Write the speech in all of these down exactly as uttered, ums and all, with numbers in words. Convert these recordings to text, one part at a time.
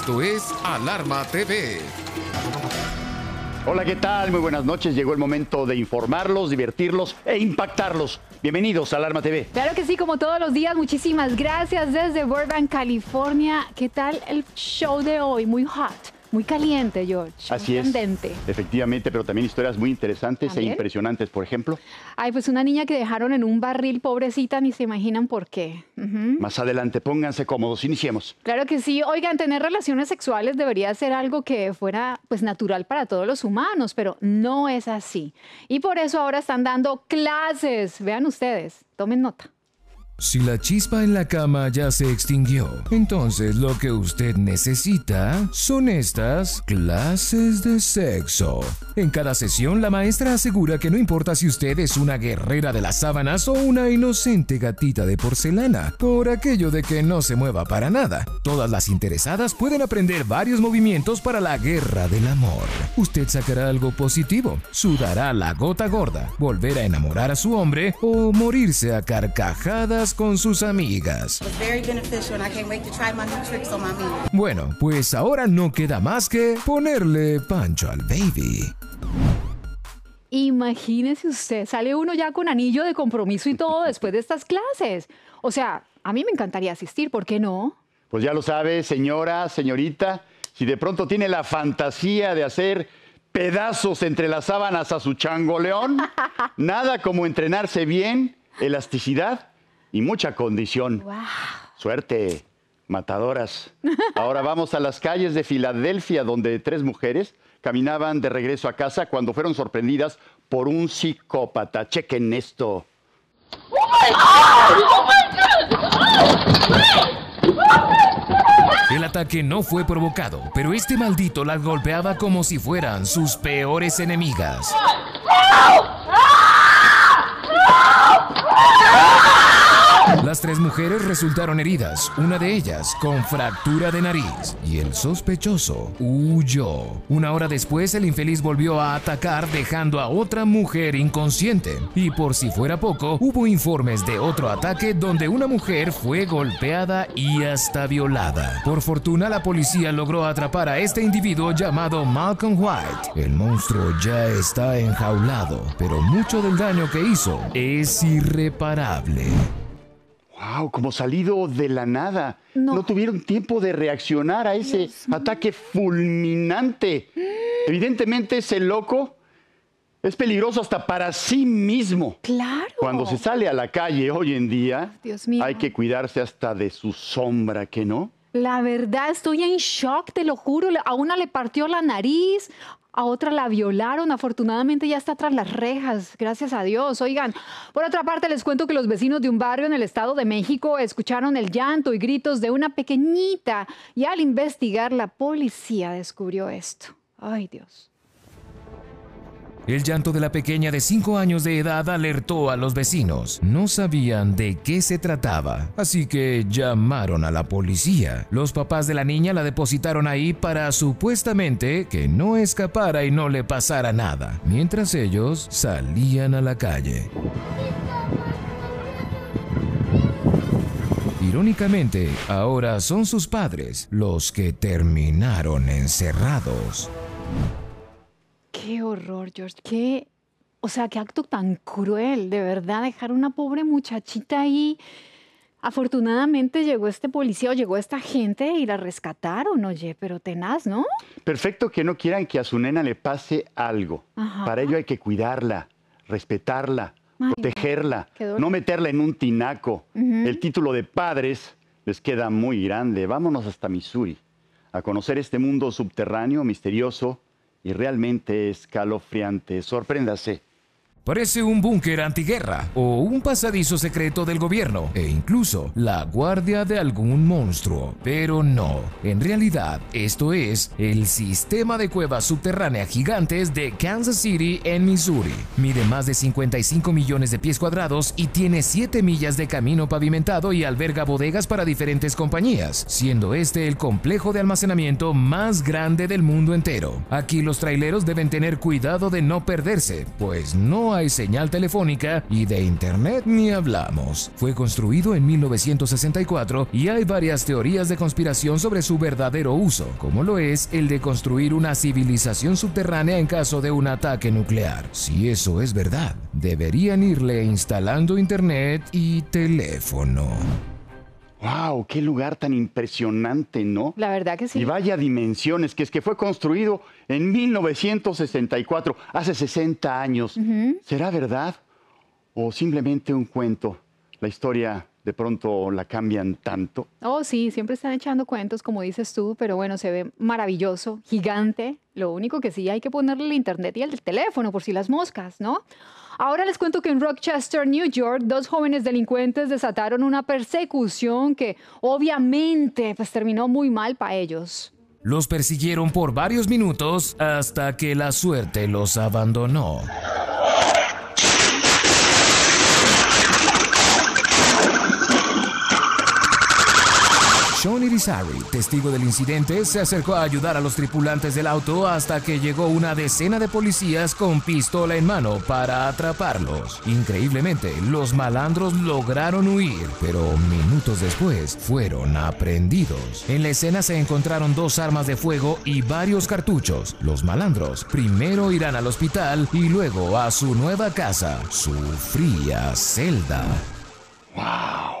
Esto es Alarma T V. Hola, ¿qué tal? Muy buenas noches. Llegó el momento de informarlos, divertirlos e impactarlos. Bienvenidos a Alarma T V. Claro que sí, como todos los días. Muchísimas gracias desde Burbank, California. ¿Qué tal el show de hoy? Muy hot, muy caliente, George. Así muy es. Candente. Efectivamente, pero también historias muy interesantes ¿También? e impresionantes, por ejemplo. Ay, pues una niña que dejaron en un barril, pobrecita, ni se imaginan por qué. Ujú. Más adelante, pónganse cómodos. Iniciemos. Claro que sí. Oigan, tener relaciones sexuales debería ser algo que fuera pues natural para todos los humanos, pero no es así. Y por eso ahora están dando clases. Vean ustedes, tomen nota. Si la chispa en la cama ya se extinguió, entonces lo que usted necesita son estas clases de sexo. En cada sesión, la maestra asegura que no importa si usted es una guerrera de las sábanas o una inocente gatita de porcelana, por aquello de que no se mueva para nada. Todas las interesadas pueden aprender varios movimientos para la guerra del amor. Usted sacará algo positivo, sudará la gota gorda, volver a enamorar a su hombre o morirse a carcajadas con sus amigas. Bueno, pues ahora no queda más que ponerle pancho al baby. Imagínese usted, sale uno ya con anillo de compromiso y todo después de estas clases. O sea, a mí me encantaría asistir, ¿por qué no? Pues ya lo sabe, señora, señorita, si de pronto tiene la fantasía de hacer pedazos entre las sábanas a su changoleón, nada como entrenarse bien, elasticidad y mucha condición. Wow. Suerte, matadoras. Ahora vamos a las calles de Filadelfia, donde tres mujeres caminaban de regreso a casa cuando fueron sorprendidas por un psicópata. Chequen esto. El ataque no fue provocado, pero este maldito las golpeaba como si fueran sus peores enemigas. Las tres mujeres resultaron heridas, una de ellas con fractura de nariz, y el sospechoso huyó. Una hora después, el infeliz volvió a atacar dejando a otra mujer inconsciente. Y por si fuera poco, hubo informes de otro ataque donde una mujer fue golpeada y hasta violada. Por fortuna, la policía logró atrapar a este individuo llamado Malcolm White. El monstruo ya está enjaulado, pero mucho del daño que hizo es irreparable. ¡Wow! Como salido de la nada. No. No tuvieron tiempo de reaccionar a ese ataque fulminante. Evidentemente, ese loco es peligroso hasta para sí mismo. Claro. Cuando se sale a la calle hoy en día, Dios mío. hay que cuidarse hasta de su sombra, ¿que no? La verdad, estoy en shock, te lo juro. A una le partió la nariz, a otra la violaron. Afortunadamente ya está tras las rejas, gracias a Dios. Oigan, por otra parte les cuento que los vecinos de un barrio en el Estado de México escucharon el llanto y gritos de una pequeñita y al investigar la policía descubrió esto. Ay, Dios. El llanto de la pequeña de cinco años de edad alertó a los vecinos. No sabían de qué se trataba, así que llamaron a la policía. Los papás de la niña la depositaron ahí para supuestamente que no escapara y no le pasara nada, mientras ellos salían a la calle. Irónicamente, ahora son sus padres los que terminaron encerrados. Qué horror, George. Qué, o sea, qué acto tan cruel, de verdad, dejar una pobre muchachita ahí. Afortunadamente llegó este policía o llegó esta gente y la rescataron, oye, pero tenaz, ¿no? Perfecto que no quieran que a su nena le pase algo. Ajá. Para ello hay que cuidarla, respetarla, Ay, protegerla, qué dolor. no meterla en un tinaco. Ujú. El título de padres les queda muy grande. Vámonos hasta Missouri a conocer este mundo subterráneo, misterioso y realmente escalofriante. Sorpréndase. Parece un búnker antiguerra o un pasadizo secreto del gobierno e incluso la guardia de algún monstruo. Pero no, en realidad esto es el sistema de cuevas subterráneas gigantes de Kansas City en Missouri. Mide más de cincuenta y cinco millones de pies cuadrados y tiene siete millas de camino pavimentado y alberga bodegas para diferentes compañías, siendo este el complejo de almacenamiento más grande del mundo entero. Aquí los traileros deben tener cuidado de no perderse, pues no no hay señal telefónica y de internet ni hablamos. Fue construido en mil novecientos sesenta y cuatro y hay varias teorías de conspiración sobre su verdadero uso, como lo es el de construir una civilización subterránea en caso de un ataque nuclear. Si eso es verdad, deberían irle instalando internet y teléfono. ¡Wow! ¡Qué lugar tan impresionante!, ¿no? La verdad que sí. Y vaya dimensiones, que es que fue construido en mil novecientos sesenta y cuatro, hace sesenta años. Uh-huh. ¿Será verdad o simplemente un cuento? La historia de pronto la cambian tanto. Oh, sí, siempre están echando cuentos, como dices tú, pero bueno, se ve maravilloso, gigante. Lo único que sí hay que ponerle el internet y el teléfono por si las moscas, ¿no? Ahora les cuento que en Rochester, New York, dos jóvenes delincuentes desataron una persecución que obviamente pues, terminó muy mal para ellos. Los persiguieron por varios minutos hasta que la suerte los abandonó. Sean Irizarry, testigo del incidente, se acercó a ayudar a los tripulantes del auto hasta que llegó una decena de policías con pistola en mano para atraparlos. Increíblemente, los malandros lograron huir, pero minutos después fueron aprehendidos. En la escena se encontraron dos armas de fuego y varios cartuchos. Los malandros primero irán al hospital y luego a su nueva casa, su fría celda. ¡Wow!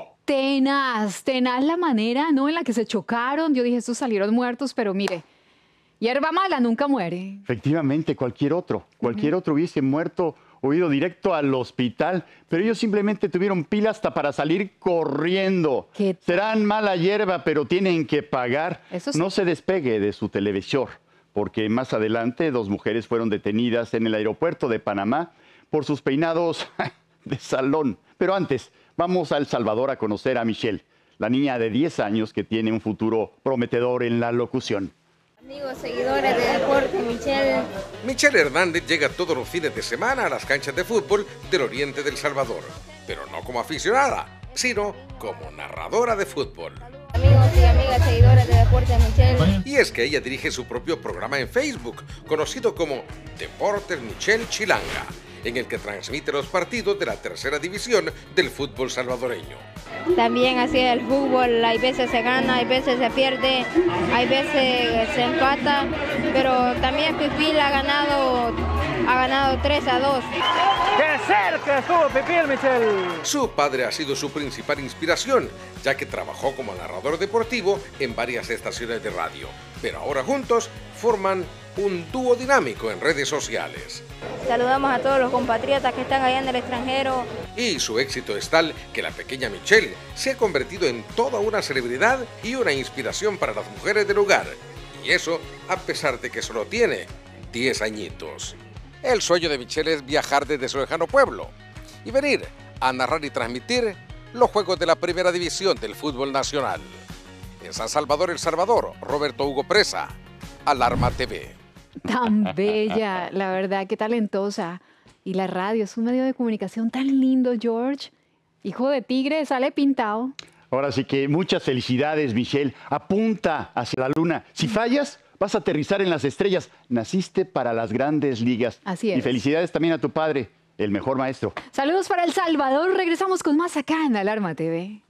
Tenaz, tenaz la manera, ¿no?, en la que se chocaron. Yo dije, estos salieron muertos, pero mire, hierba mala nunca muere. Efectivamente, cualquier otro, cualquier uh-huh. otro hubiese muerto o ido directo al hospital, pero ellos simplemente tuvieron pila hasta para salir corriendo. ¿Qué? Serán mala hierba, pero tienen que pagar. Eso sí. No se despegue de su televisor, porque más adelante dos mujeres fueron detenidas en el aeropuerto de Panamá por sus peinados de salón. Pero antes, vamos a El Salvador a conocer a Michelle, la niña de diez años que tiene un futuro prometedor en la locución. Amigos, seguidores de deporte, Michelle. Michelle Hernández llega todos los fines de semana a las canchas de fútbol del oriente del Salvador, pero no como aficionada, sino como narradora de fútbol. Amigos y amigas, seguidores de deporte, Michelle. Y es que ella dirige su propio programa en Facebook, conocido como Deportes Michelle Chilanga, en el que transmite los partidos de la tercera división del fútbol salvadoreño. También así el fútbol, hay veces se gana, hay veces se pierde, hay veces se empata, pero también Pipil ha ganado, ha ganado tres a dos. ¡Qué cerca estuvo Pipil, Michelle! Su padre ha sido su principal inspiración, ya que trabajó como narrador deportivo en varias estaciones de radio, pero ahora juntos forman un dúo dinámico en redes sociales. Saludamos a todos los compatriotas que están allá en el extranjero. Y su éxito es tal que la pequeña Michelle se ha convertido en toda una celebridad y una inspiración para las mujeres del lugar. Y eso a pesar de que solo tiene diez añitos. El sueño de Michelle es viajar desde su lejano pueblo y venir a narrar y transmitir los juegos de la primera división del fútbol nacional. En San Salvador, El Salvador, Roberto Hugo Presa, Alarma T V. Tan bella, la verdad, qué talentosa. Y la radio es un medio de comunicación tan lindo, George. Hijo de tigre, sale pintado. Ahora sí que muchas felicidades, Michelle. Apunta hacia la luna. Si fallas, vas a aterrizar en las estrellas. Naciste para las grandes ligas. Así es. Y felicidades también a tu padre, el mejor maestro. Saludos para El Salvador. Regresamos con más acá en Alarma T V.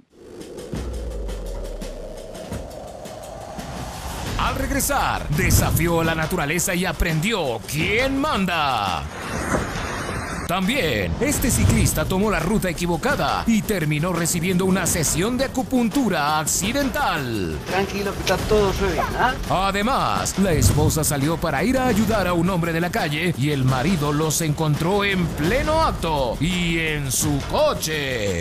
Al regresar, desafió a la naturaleza y aprendió quién manda. También, este ciclista tomó la ruta equivocada y terminó recibiendo una sesión de acupuntura accidental. Tranquilo, que está todo bien, ¿ah? Además, la esposa salió para ir a ayudar a un hombre de la calle y el marido los encontró en pleno acto y en su coche.